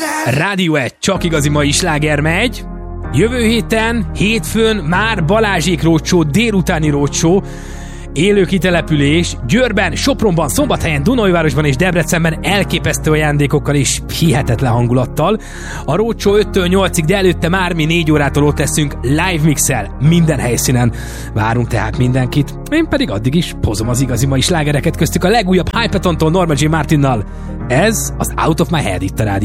Rádió 1, csak igazi mai sláger megy. Jövő héten, hétfőn már Balázsék rócsó, délutáni rócsó, élő kitelepülés, Győrben, Sopronban, Szombathelyen, Dunaújvárosban és Debrecenben elképesztő ajándékokkal és hihetetlen hangulattal. A rócsó 5-től 8-ig, de előtte már mi 4 órától ott leszünk live mixel minden helyszínen. Várunk tehát mindenkit, én pedig addig is hozom az igazi mai slágereket, köztük a legújabb Hypetontól Norma J. Martinnal. Ez az Out of My Head itt a rádió.